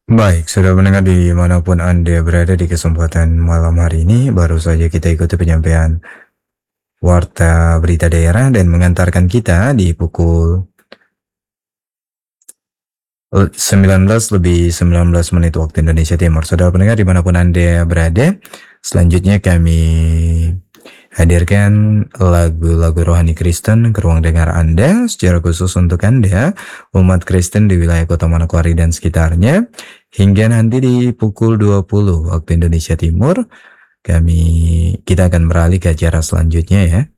Baik, sudah mendengar dimanapun Anda berada di kesempatan malam hari ini, baru saja kita ikuti penyampaian Warta Berita Daerah dan mengantarkan kita di pukul 19 lebih 19 menit waktu Indonesia Timur. Saudara pendengar dimanapun Anda berada, selanjutnya kami hadirkan lagu-lagu rohani Kristen ke ruang dengar Anda secara khusus untuk Anda, umat Kristen di wilayah Kota Manokwari dan sekitarnya, hingga nanti di pukul 20 waktu Indonesia Timur, kita akan beralih ke acara selanjutnya ya.